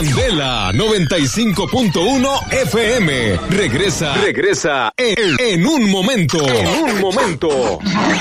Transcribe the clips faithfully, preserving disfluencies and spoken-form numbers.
Candela noventa y cinco punto uno F M. Regresa, regresa en, en un momento. En un momento.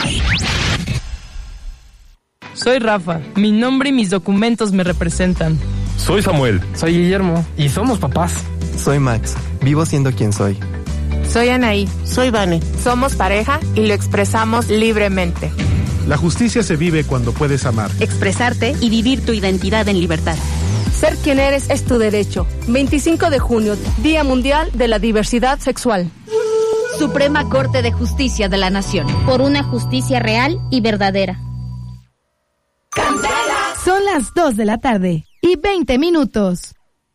Soy Rafa. Mi nombre y mis documentos me representan. Soy Samuel. Soy Guillermo. Y somos papás. Soy Max. Vivo siendo quien soy. Soy Anaí. Soy Vane. Somos pareja y lo expresamos libremente. La justicia se vive cuando puedes amar, expresarte y vivir tu identidad en libertad. Ser quien eres es tu derecho. veinticinco de junio, Día Mundial de la Diversidad Sexual. Suprema Corte de Justicia de la Nación. Por una justicia real y verdadera. Candela. Son las dos de la tarde y veinte minutos.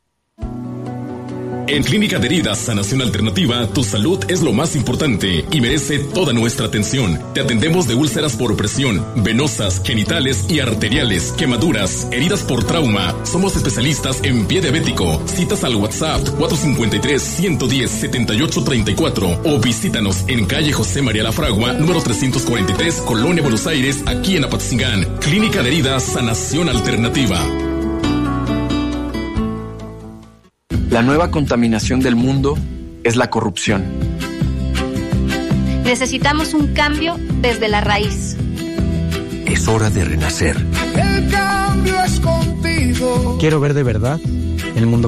En Clínica de Heridas Sanación Alternativa, tu salud es lo más importante y merece toda nuestra atención. Te atendemos de úlceras por presión, venosas, genitales y arteriales, quemaduras, heridas por trauma. Somos especialistas en pie diabético. Citas al WhatsApp cuatro cinco tres, uno uno cero, siete ocho tres cuatro o visítanos en calle José María La Fragua, número trescientos cuarenta y tres, Colonia Buenos Aires, aquí en Apatzingán. Clínica de Heridas Sanación Alternativa. La nueva contaminación del mundo es la corrupción. Necesitamos un cambio desde la raíz. Es hora de renacer. El cambio es contigo. Quiero ver de verdad el mundo